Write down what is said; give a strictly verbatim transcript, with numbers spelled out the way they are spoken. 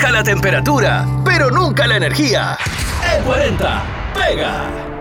baja la temperatura, pero nunca la energía. E cuarenta, pega.